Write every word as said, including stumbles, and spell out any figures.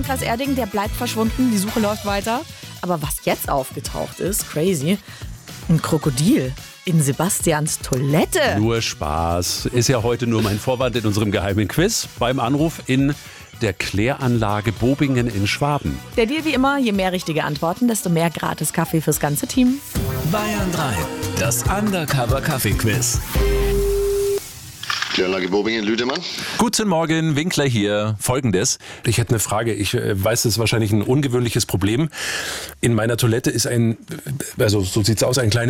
Landkreis Erding, der bleibt verschwunden, die Suche läuft weiter. Aber was jetzt aufgetaucht ist, crazy, ein Krokodil in Sebastians Toilette. Nur Spaß. Ist ja heute nur mein Vorwand in unserem geheimen Quiz beim Anruf in der Kläranlage Bobingen in Schwaben. Der Deal wie immer, je mehr richtige Antworten, desto mehr gratis Kaffee fürs ganze Team. Bayern drei, das Undercover-Kaffee-Quiz. Kläranlage Bobingen, Lüdemann. Guten Morgen, Winkler hier. Folgendes. Ich hätte eine Frage. Ich äh, weiß, das ist wahrscheinlich ein ungewöhnliches Problem. In meiner Toilette ist ein, also so sieht's aus, ein kleines